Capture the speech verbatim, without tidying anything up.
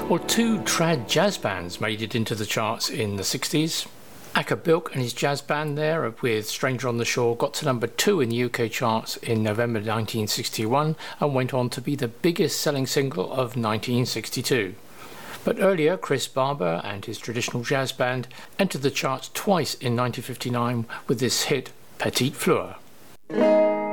Well, two trad jazz bands made it into the charts in the sixties. Acker Bilk and his jazz band there with Stranger on the Shore got to number two in the U K charts in November nineteen sixty-one and went on to be the biggest selling single of nineteen sixty-two. But earlier, Chris Barber and his traditional jazz band entered the charts twice in nineteen fifty-nine with this hit, Petite Fleur.